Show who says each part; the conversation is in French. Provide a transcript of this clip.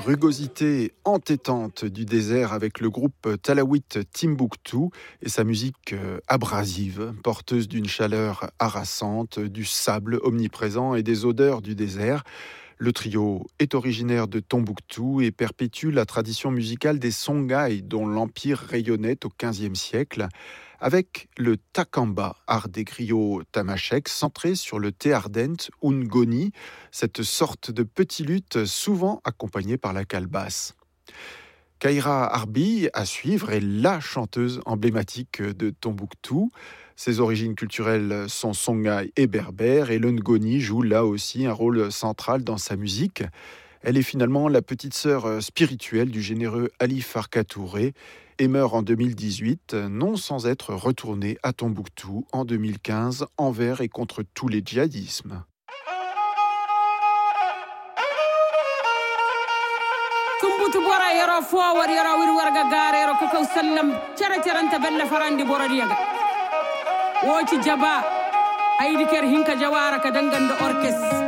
Speaker 1: rugosité entêtante du désert avec le groupe Talawit Timbuktu et sa musique abrasive, porteuse d'une chaleur harassante, du sable omniprésent et des odeurs du désert. Le trio est originaire de Tombouctou et perpétue la tradition musicale des Songhai dont l'empire rayonnait au XVe siècle, avec le takamba, art des griots tamashek, centré sur le théardent ou ngoni, cette sorte de petit luth souvent accompagné par la calebasse. Kaira Arbi, à suivre, est la chanteuse emblématique de Tombouctou. Ses origines culturelles sont songhai et berbères, et le ngoni joue là aussi un rôle central dans sa musique. Elle est finalement la petite sœur spirituelle du généreux Ali Farka Touré et meurt en 2018, non sans être retournée à Tombouctou en 2015 envers et contre tous les djihadismes.
Speaker 2: tumbutu bora yaro forward yaro wir warga gare yaro kakaw sallam cara caranta bella farandi bora diaga woci jaba aydi ker hinka jawara ka danganda orkes